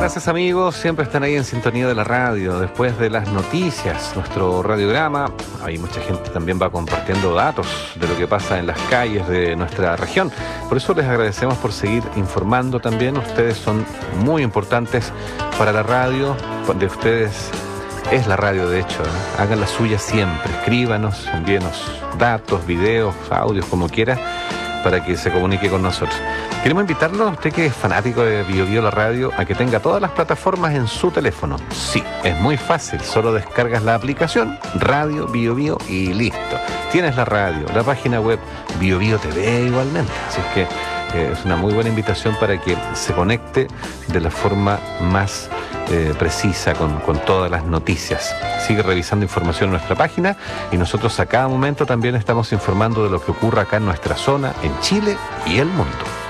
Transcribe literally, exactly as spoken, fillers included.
gracias amigos, siempre están ahí en sintonía de la radio, después de las noticias, nuestro radiograma. Hay mucha gente también va compartiendo datos de lo que pasa en las calles de nuestra región. Por eso les agradecemos por seguir informando también. Ustedes son muy importantes para la radio, de ustedes es la radio de hecho, ¿eh? Hagan la suya siempre, escríbanos, envíenos datos, videos, audios, como quiera, para que se comunique con nosotros. Queremos invitarlo, a usted que es fanático de Bio Bio la radio, a que tenga todas las plataformas en su teléfono. Sí, es muy fácil, solo descargas la aplicación Radio Bio Bio y listo. Tienes la radio, la página web Bio Bio T V igualmente, así es que eh, es una muy buena invitación para que se conecte de la forma más eh, precisa con, con todas las noticias. Sigue revisando información en nuestra página y nosotros a cada momento también estamos informando de lo que ocurre acá en nuestra zona, en Chile y el mundo.